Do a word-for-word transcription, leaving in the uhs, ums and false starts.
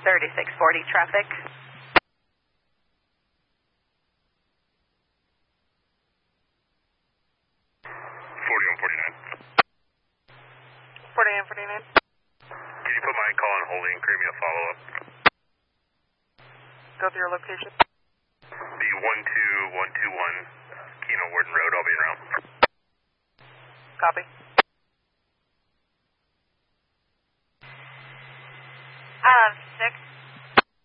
thirty-six forty traffic. forty-one forty-nine. forty-nine forty-nine. Can you put my call on holding and create me a follow-up? Go to your location. The one two one two one Keno Warden Road, I'll be around. Copy.